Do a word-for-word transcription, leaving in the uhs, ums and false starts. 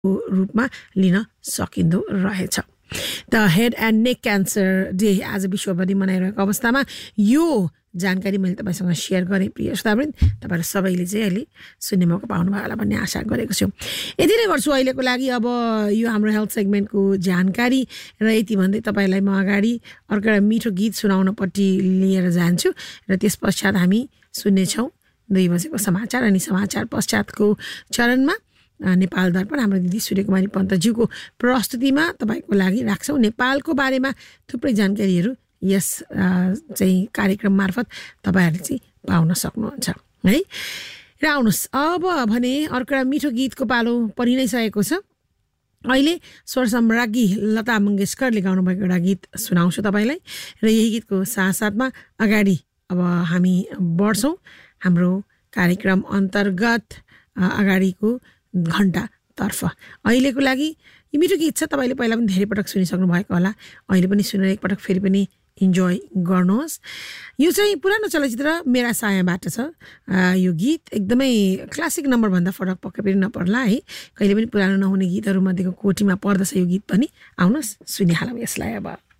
रूपमा लिन सकिँदो रहेछ। The head and neck cancer day आज विश्वभरि मनाइरहेको अवस्थामा यो जानकारी मैले तपाईँसँग सेयर गरेँ। प्रिय श्रोतावृन्द, तपाईँहरू सबैले चाहिँ अहिले सुन्ने मौका पाउनुभयो होला भन्ने आशा गरेको छु। यति नै गर्छु अहिलेको लागि। अब यो हाम्रो हेल्थ सेगमेन्टको जानकारी र यति भन्दै तपाईँलाई म अगाडि अर्को एउटा मिठो गीत सुनाउनपट्टि लिएर जान्छु र त्यस पश्चात हामी सुन्नेछौँ दुई बजेको समाचार। अनि समाचार पश्चातको चरणमा नेपाल दर्पण हाम्रो दिदी सूर्यकुमारी पन्तज्यूको प्रस्तुतिमा तपाईँको लागि राख्छौँ। नेपालको बारेमा थुप्रै जानकारीहरू यस चाहिँ कार्यक्रम मार्फत तपाईँहरूले चाहिँ पाउन सक्नुहुन्छ है। र आउनुहोस् अब भने अर्को एउटा मिठो गीतको पालो परि नै सकेको छ। अहिले स्वर सम्राज्ञी लता मङ्गेशकरले गाउनुभएको एउटा गीत सुनाउँछु तपाईँलाई र यही गीतको साथसाथमा अगाडि अब हामी बढ्छौँ हाम्रो कार्यक्रम अन्तर्गत अगाडिको घन्टातर्फ। अहिलेको लागि यो मिठो गीत छ, तपाईँले पहिला पनि धेरै पटक सुनिसक्नु भएको होला, अहिले पनि सुनेर एकपटक फेरि पनि इन्जोय गर्नुहोस्। यो चाहिँ पुरानो चलचित्र मेरा सायाबाट छ। यो गीत एकदमै क्लासिक नम्बरभन्दा फरक पक्कै पनि नपर्ला है, कहिले पनि पुरानो नहुने गीतहरूमध्येको कोटीमा पर्दछ यो गीत पनि। आउनुहोस् सुनिहालौँ यसलाई अब।